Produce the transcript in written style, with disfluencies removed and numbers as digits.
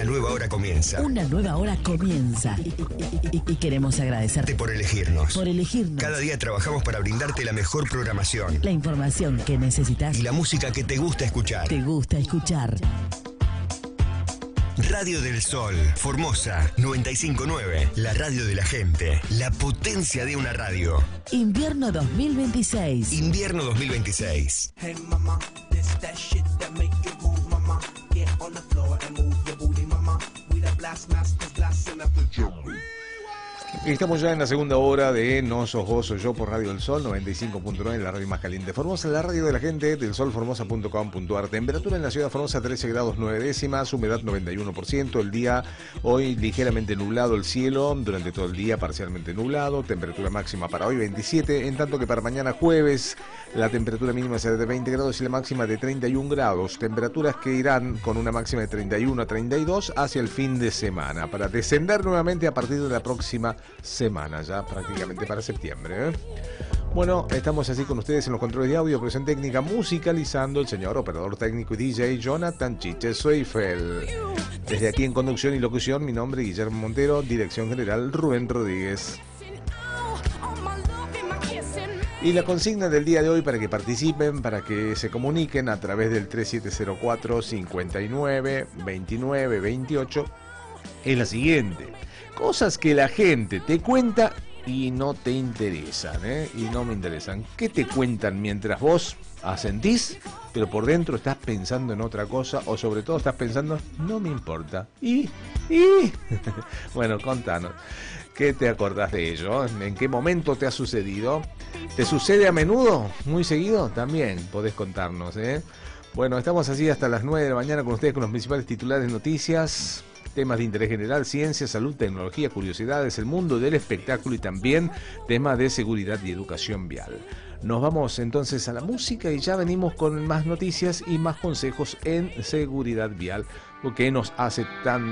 nueva hora comienza. Una nueva hora comienza. Y queremos agradecerte por elegirnos. Por elegirnos. Cada día trabajamos para brindarte la mejor programación. La información que necesitas. Y la música que te gusta escuchar. Te gusta escuchar. Radio del Sol, Formosa 959, la radio de la gente, la potencia de una radio. Invierno 2026. Invierno 2026. Hey mama, this that shit that make you move, mama. Get on the floor and move your booty, mama. We the blast masters blasting up the jungle. Estamos ya en la segunda hora de No Sos Vos, Soy Yo por Radio del Sol 95.9, la radio más caliente de Formosa, la radio de la gente, delsolformosa.com.ar. Temperatura en la ciudad de Formosa 13 grados 9 décimas, humedad 91%. El día hoy ligeramente nublado el cielo, durante todo el día parcialmente nublado. Temperatura máxima para hoy 27, en tanto que para mañana jueves la temperatura mínima será de 20 grados y la máxima de 31 grados. Temperaturas que irán con una máxima de 31 a 32 hacia el fin de semana, para descender nuevamente a partir de la próxima semana, ya prácticamente para septiembre, ¿eh? Bueno, estamos así con ustedes en los controles de audio, presión técnica, musicalizando el señor operador técnico y DJ Jonathan Chiche Soifel. Desde aquí en conducción y locución, mi nombre es Guillermo Montero, dirección general Rubén Rodríguez. Y la consigna del día de hoy para que participen, para que se comuniquen a través del 3704 59 29 28 es la siguiente: cosas que la gente te cuenta y no te interesan, y no me interesan. ¿Qué te cuentan mientras vos asentís, pero por dentro estás pensando en otra cosa, o sobre todo estás pensando, no me importa? Bueno, contanos. ¿Qué te acordás de ello? ¿En qué momento te ha sucedido? ¿Te sucede a menudo? ¿Muy seguido? También podés contarnos, Bueno, estamos así hasta las 9 de la mañana con ustedes, con los principales titulares, noticias, temas de interés general, ciencia, salud, tecnología, curiosidades, el mundo del espectáculo y también temas de seguridad y educación vial. Nos vamos entonces a la música y ya venimos con más noticias y más consejos en seguridad vial, lo que nos hace tan